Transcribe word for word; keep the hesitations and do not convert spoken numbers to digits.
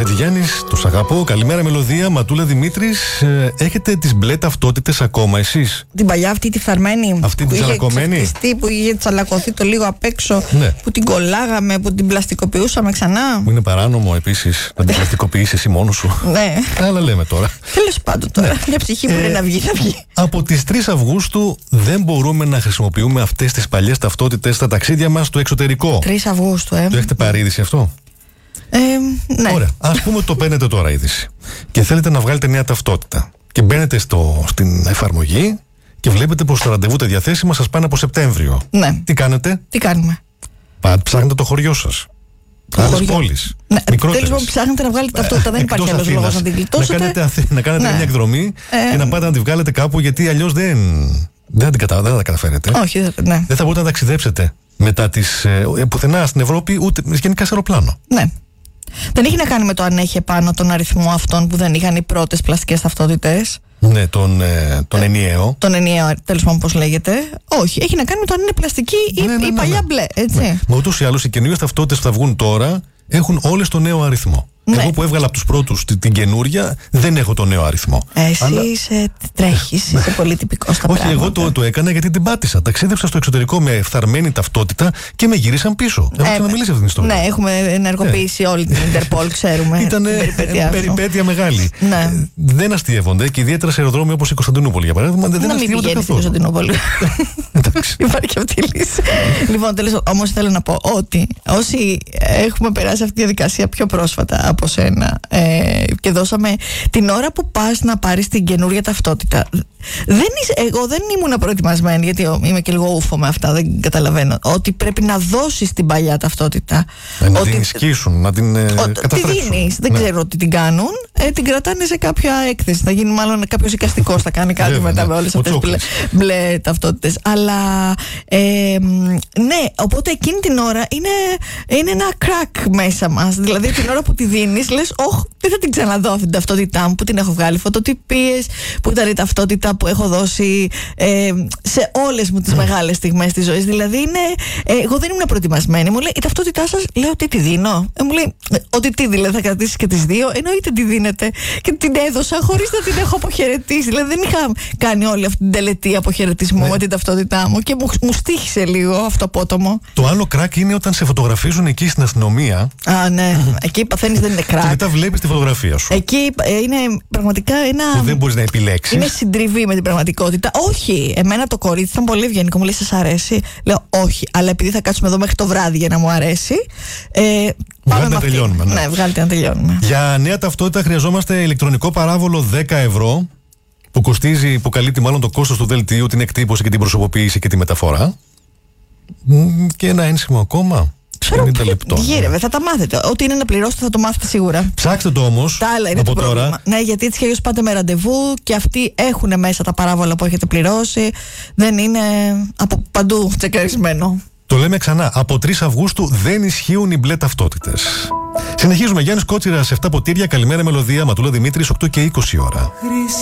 Χατζηγιάννης, τους αγαπώ. Καλημέρα, Μελωδία, Ματούλα, Δημήτρης. Ε, έχετε τις μπλε ταυτότητες ακόμα εσείς? Την παλιά αυτή τη φαρμένη. Αυτή την τσαλακωμένη. Που είχε τσαλακωθεί το λίγο απ' έξω. Ναι. Που την κολλάγαμε, που την πλαστικοποιούσαμε ξανά. Μου είναι παράνομο επίσης να την πλαστικοποιήσεις εσύ μόνος σου. Ναι. Άλλα λέμε τώρα. Τέλος πάντων τώρα. Ναι. Μια ψυχή που Ε, είναι να βγει, θα βγει. Από τις τρεις Αυγούστου δεν μπορούμε να χρησιμοποιούμε αυτές τις παλιές ταυτότητες στα ταξίδια μας στο εξωτερικό. τρεις Αυγούστου, ε. Το έχετε πάρει είδηση αυτό? Ε, ναι. Ωραία. Ας πούμε ότι το παίρνετε τώρα είδηση και θέλετε να βγάλετε νέα ταυτότητα. Και μπαίνετε στο, στην εφαρμογή και βλέπετε πως τα ραντεβού τα διαθέσιμα σας πάνε από Σεπτέμβριο. Ναι. Τι κάνετε? Τι κάνουμε? Πάτε, ψάχνετε το χωριό σας. Άλλες πόλεις. Ναι, μικρότερες. τέλος πάντων, ψάχνετε να βγάλετε ταυτότητα. Δεν υπάρχει άλλος λόγος να την Να γλιτώσετε. κάνετε, αθ- να κάνετε Ναι. μια εκδρομή Ε, και να πάτε να τη βγάλετε κάπου, γιατί αλλιώς δεν, δεν, θα την κατα- δεν θα τα καταφέρετε. Όχι, δεν θα- ναι. Δεν θα μπορείτε να ταξιδέψετε μετά τις, ε, πουθενά στην Ευρώπη, ούτε γενικά σε αεροπλάνο. Ναι. Δεν έχει να κάνει με το αν έχει επάνω τον αριθμό αυτών που δεν είχαν οι πρώτες πλαστικές ταυτότητες. Ναι, τον, ε, τον ενιαίο. Τον ενιαίο, τέλος πάντων, πώς λέγεται. Όχι, έχει να κάνει με το αν είναι πλαστική ή, Ναι, ναι, ναι, ή ναι. παλιά μπλε. Έτσι. Ναι. Μα ούτως ή άλλως οι καινούριες ταυτότητες που θα βγουν τώρα έχουν όλες το νέο αριθμό. Ναι. Εγώ που έβγαλα από τους πρώτους την, την καινούρια δεν έχω το νέο αριθμό. Εσύ Αλλά- είσαι, τρέχεις, είσαι πολύ τυπικός στα Όχι, πράγματα. εγώ το, το έκανα γιατί την πάτησα. Ταξίδεψα στο εξωτερικό με φθαρμένη ταυτότητα και με γύρισαν πίσω. Έχω Ε, ξαναμιλήσει αυτή την ιστορία. Ναι, έχουμε ενεργοποιήσει όλη την Interpol, ξέρουμε. Ήταν την περιπέτεια αυτή. περιπέτεια μεγάλη. Ναι. Ε, Δεν αστείευονται και ιδιαίτερα σε αεροδρόμια όπως η Κωνσταντινούπολη για παράδειγμα. Δεν Να μην αστείευονται πηγαίνει στην καθόλου. Κωνσταντινούπολη. Εντάξει. Υπάρχει και αυτή η λύση. Λοιπόν, τέλος, όμως θέλω να πω ότι όσοι έχουμε περάσει αυτή τη διαδικασία πιο πρόσφατα από σένα ε, και δώσαμε την ώρα που πας να πάρεις την καινούρια ταυτότητα. Δεν είσαι, εγώ δεν ήμουν προετοιμασμένη, γιατί είμαι και λίγο ούφο με αυτά, δεν καταλαβαίνω. Ότι πρέπει να δώσεις την παλιά ταυτότητα. Ε, Να ότι, την ισχύσουν, να την ε, ότι τη καταστρέψουν. δίνεις, δεν Ναι. ξέρω τι την κάνουν. Ε, την κρατάνε σε κάποια έκθεση. Θα γίνει μάλλον κάποιος εικαστικός, θα κάνει κάτι Βέβαια, μετά ναι. με όλες Ο αυτές τις μπλε, Τσόκρης. μπλε ταυτότητες. Αλλά ε, μ, ναι, οπότε εκείνη την ώρα είναι, είναι ένα κρακ μέσα μας. Δηλαδή την ώρα που τη δίνεις, λες, όχ, δεν θα την ξαναδώ αυτή την ταυτότητά μου που την έχω βγάλει φωτοτυπίες, που ήταν η ταυτότητα που έχω δώσει ε, σε όλες μου τις μεγάλες στιγμές της ζωής. Δηλαδή είναι, ε, εγώ δεν ήμουν προετοιμασμένη. Μου λέει, η ταυτότητά σας, λέω, τι τη δίνω. Ε, μου λέει, «Ε, ότι τι δηλαδή θα κρατήσεις και τις δύο. Εννοείται τι δίνετε. Και την έδωσα χωρίς να την έχω αποχαιρετήσει. Δηλαδή δεν είχα κάνει όλη αυτή την τελετή αποχαιρετισμού με την ταυτότητά μου και μου, μου στοίχησε λίγο αυτό απότομο. Το άλλο κράκ είναι όταν σε φωτογραφίζουν εκεί στην αστυνομία Α, ναι. Εκεί παθαίνεις, δεν είναι και κράκ. μετά βλέπεις τη φωτογραφία σου. Εκεί ε, είναι πραγματικά ένα. Που δεν μπορείς να επιλέξεις. Είναι συντριβή με την πραγματικότητα. Όχι, εμένα το κορίτσι ήταν πολύ ευγενικό. Μου λέει, σας αρέσει? Λέω, όχι, αλλά επειδή θα κάτσουμε εδώ μέχρι το βράδυ για να μου αρέσει. Ε, πάμε να με αυτή. τελειώνουμε, ναι. Ναι, βγάλτε να τελειώνουμε. Για νέα ταυτότητα χρειαζόμαστε ηλεκτρονικό παράβολο δέκα ευρώ που κοστίζει, που καλύπτει μάλλον το κόστος του δελτίου, την εκτύπωση και την προσωποποίηση και τη μεταφορά. Μ, Και ένα ένσημο ακόμα. Ξέρω ενενήντα τι λεπτών. γύρευε, θα τα μάθετε. Ό,τι είναι να πληρώσετε θα το μάθετε σίγουρα. Ψάξτε το όμως Τα άλλα είναι από το τώρα. πρόβλημα. Ναι, γιατί έτσι κι αλλιώς πάτε με ραντεβού και αυτοί έχουν μέσα τα παράβολα που έχετε πληρώσει. Δεν είναι από παντού τσεκαρισμένο. Το λέμε ξανά. Από τρεις Αυγούστου δεν ισχύουν οι μπλε ταυτότητες. Συνεχίζουμε. Γιάννης Κότσιρας, εφτά ποτήρια. Καλημέρα, Μελωδία, Ματούλα, Δημήτρης, οκτώ και είκοσι ώρα.